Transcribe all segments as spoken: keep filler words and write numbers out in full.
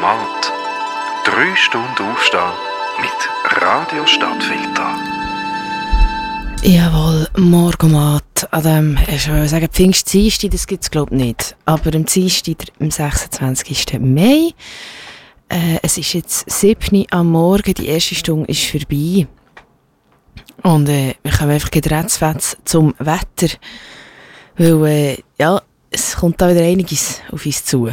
Morgomat. Drei Stunden Aufstehen mit Radio Stadtfilter. Jawohl, Morgomat. An dem, ich würde sagen, Pfingstdienstag, das gibt es glaube ich nicht. Aber am Dienstag, am sechsundzwanzigsten Mai, äh, es ist jetzt sieben Uhr am Morgen, die erste Stunde ist vorbei. Und äh, wir kommen einfach gedreht zum Wetter. Weil, äh, ja, es kommt da wieder einiges auf uns zu.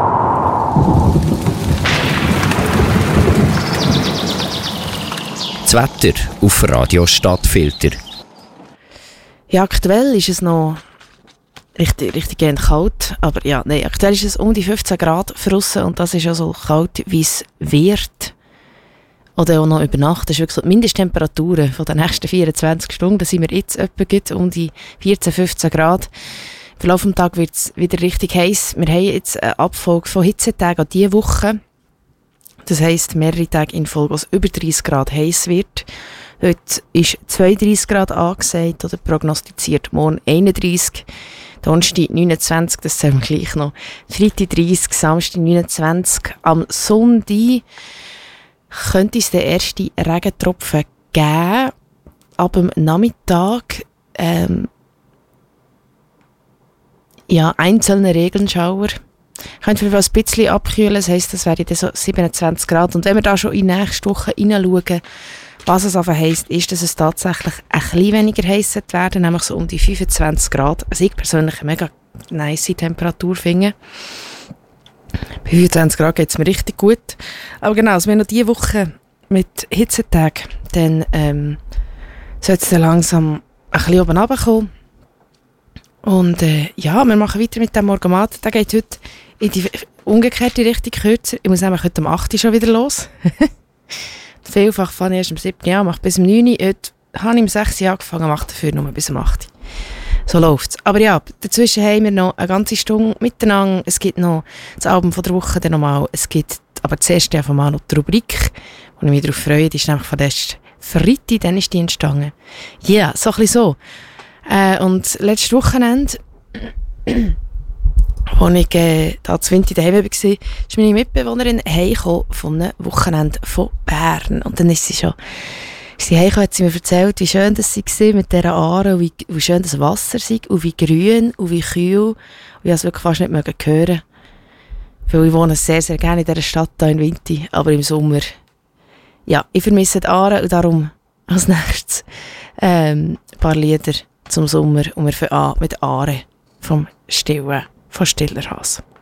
Das Wetter auf Radio Stadtfilter. Ja, aktuell ist es noch richtig, richtig gehend kalt. Aber ja, nein, aktuell ist es um die fünfzehn Grad draussen und das ist ja so kalt, wie es wird. Oder auch noch über Nacht. Das ist wirklich so die Mindesttemperaturen von den nächsten vierundzwanzig Stunden. Da sind wir jetzt etwa um die vierzehn, fünfzehn Grad. Im Verlauf des Tages wird es wieder richtig heiß. Wir haben jetzt eine Abfolge von Hitzetagen an diese Woche. Das heisst, mehrere Tage in Folge, was über dreißig Grad heiß wird. Heute ist zweiunddreißig Grad angesagt oder prognostiziert. Morgen einunddreißig. Donnerstag neunundzwanzig, das zählen wir gleich noch. Freitag dreißig, Samstag neunundzwanzig. Am Sonntag könnte es den ersten Regentropfen geben. Ab dem Nachmittag ähm, ja, einzelne Regenschauer. Könnte vielleicht ein bisschen abkühlen, das heisst, das wäre dann so siebenundzwanzig Grad. Und wenn wir da schon in die nächste Woche hineinschauen, was es aber heisst, ist, dass es tatsächlich ein bisschen weniger heiß werden, nämlich so um die fünfundzwanzig Grad. Also ich persönlich eine mega nice Temperatur finde. Bei fünfundzwanzig Grad geht es mir richtig gut. Aber genau, also wir haben noch diese Woche mit Hitzetagen, dann ähm, sollte es dann langsam ein bisschen oben runterkommen. Und äh, ja, wir machen weiter mit dem Morgomat. Der geht heute in die umgekehrte Richtung kürzer. Ich muss nämlich heute um acht Uhr schon wieder los. Vielfach fange ich erst um sieben Uhr an, mache bis um neun Uhr. Heute habe ich um sechs Uhr angefangen, mache dafür nur bis um acht Uhr. So läuft's. Aber ja, dazwischen haben wir noch eine ganze Stunde miteinander. Es gibt noch das Album von der Woche dann nochmal. Es gibt aber zuerst einfach mal noch die Rubrik, wo ich mich darauf freue. Die ist nämlich von letzten Freitag, dann ist die entstanden. Ja, yeah, so ein bisschen so. Äh, und letztes Wochenende, als ich äh, da zu Winter daheim war, ist meine Mitbewohnerin heimgekommen von einem Wochenende von Bern. Und dann ist sie schon sie heimgekommen, hat sie mir erzählt, wie schön das sie war mit dieser Aare, und wie, wie schön das Wasser sei, und wie grün und wie kühl. Und ich konnte es wirklich fast nicht hören. Weil ich wohne sehr, sehr gerne in dieser Stadt hier in Winti, aber im Sommer, ja, ich vermisse die Aare und darum als nächstes ähm, ein paar Lieder zum Sommer und wir fangen an mit Aare vom Stillen von Stiller Hase.